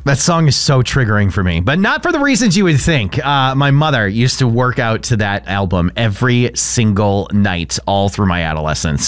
That song is so triggering for me, but not for the reasons you would think. My mother used to work out to that album every single night all through my adolescence.